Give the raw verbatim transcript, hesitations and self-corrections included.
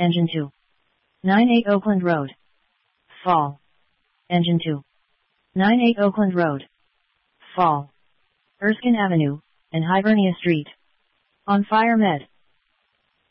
Engine two. ninety-eight Oakland Road. Fall. Engine two. ninety-eight Oakland Road. Fall. Erskine Avenue, and Hibernia Street. On fire med.